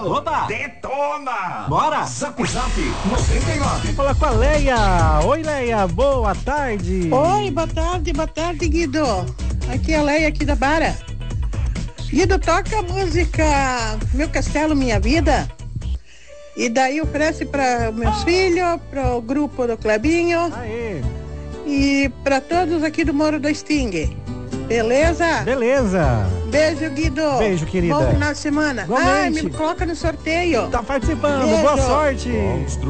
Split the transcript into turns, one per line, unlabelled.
Oba!
Detona!
Bora!
Zap Zap 99.
Fala com a Leia. Oi, Leia, boa tarde.
Oi, boa tarde, Guido. Aqui é a Leia aqui da Bara. Guido, toca a música Meu Castelo, Minha Vida. E daí oferece para meus filhos, para o grupo do Clebinho.
Aê.
E para todos aqui do Morro do Sting. Beleza?
Beleza.
Beijo, Guido.
Beijo, querida.
Bom final de semana.
Igualmente.
Me coloca no sorteio.
Tá participando,
Beijo.
boa sorte.